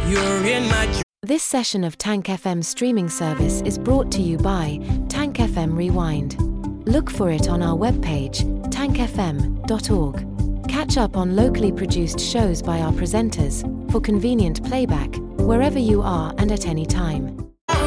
You're in my dreams. This session of Tank FM streaming service is brought to you by Tank FM Rewind. Look for it on our webpage, tankfm.org. Catch up on locally produced shows by our presenters, for convenient playback, wherever you are and at any time.